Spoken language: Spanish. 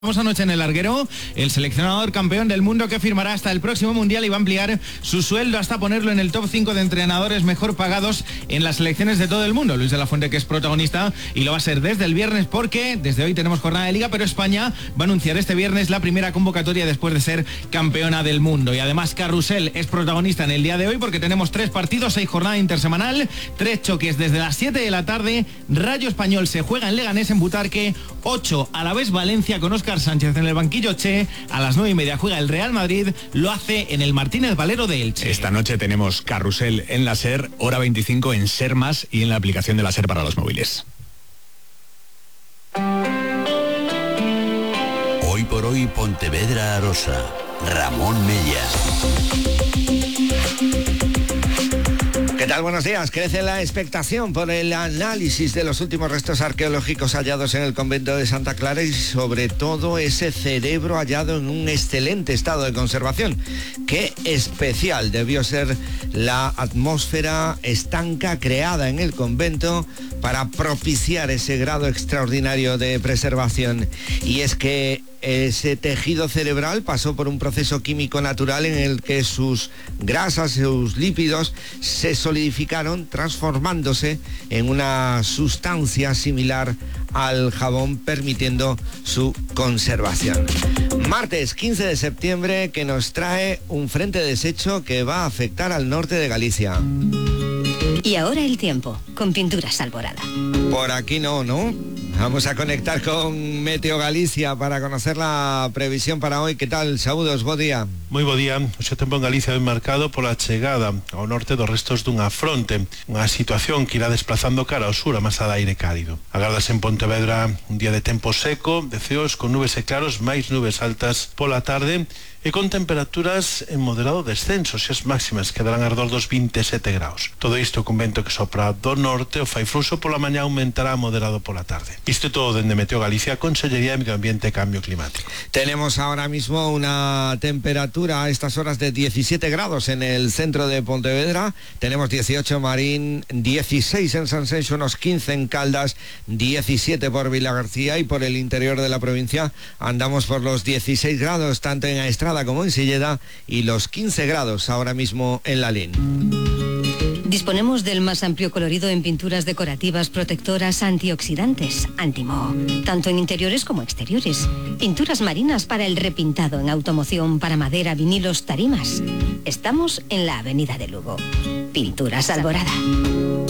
Anoche en el larguero, el seleccionador campeón del mundo que firmará hasta el próximo Mundial y va a ampliar su sueldo hasta ponerlo en el top 5 de entrenadores mejor pagados en las selecciones de todo el mundo. Luis de la Fuente, que es protagonista, y lo va a ser desde el viernes porque desde hoy tenemos jornada de Liga, pero España va a anunciar este viernes la primera convocatoria después de ser campeona del mundo. Y además Carrusel es protagonista en el día de hoy porque tenemos 3 partidos, 6 jornada intersemanal, 3 choques desde las 7 de la tarde. Rayo Español se juega en Leganés, en Butarque, 8 a la vez Valencia con Óscar Sánchez en el banquillo Che. A las 9:30 juega el Real Madrid, lo hace en el Martínez Valero de Elche. Esta noche tenemos Carrusel en la SER, hora 25 en SER Más y en la aplicación de la SER para los móviles. Hoy por hoy Pontevedra Arosa, Ramón Mella. ¿Qué tal? Buenos días. Crece la expectación por el análisis de los últimos restos arqueológicos hallados en el convento de Santa Clara y sobre todo ese cerebro hallado en un excelente estado de conservación. Qué especial debió ser la atmósfera estanca creada en el convento para propiciar ese grado extraordinario de preservación. Y es que ese tejido cerebral pasó por un proceso químico natural en el que sus grasas, sus lípidos se solidificaron, transformándose en una sustancia similar al jabón, permitiendo su conservación. Martes 15 de septiembre, que nos trae un frente deshecho que va a afectar al norte de Galicia. Y ahora el tiempo, con Pinturas Alborada. Por aquí no. Vamos a conectar con Meteo Galicia para conocer la previsión para hoy. ¿Qué tal? Saúdos, bo día. Moi bo día. O seu tempo en Galicia é marcado pola chegada ao norte dos restos dunha fronte, unha situación que irá desplazando cara ao sur a masa de aire cálido. Agardase en Pontevedra un día de tempo seco, de ceos con nubes e claros, máis nubes altas pola tarde e con temperaturas en moderado descenso, e as máximas quedarán ardor dos 27 graus. Todo isto con vento que sopra do norte, o fai fluxo pola mañá aumentará moderado pola tarde. Isto é todo dende Meteo Galicia, Consellería de Medio Ambiente e Cambio Climático. Tenemos ahora mismo una temperatura a estas horas de 17 grados en el centro de Pontevedra. Tenemos 18 en Marín, 16 en Sanxenxo, unos 15 en Caldas, 17 por Vilagarcía y por el interior de la provincia andamos por los 16 grados, tanto en Aestrada como en Silleda, y los 15 grados ahora mismo en Lalín. Disponemos del más amplio colorido en pinturas decorativas protectoras antioxidantes, Antimoho, tanto en interiores como exteriores. Pinturas marinas para el repintado, en automoción, para madera, vinilos, tarimas. Estamos en la Avenida de Lugo. Pinturas Alborada.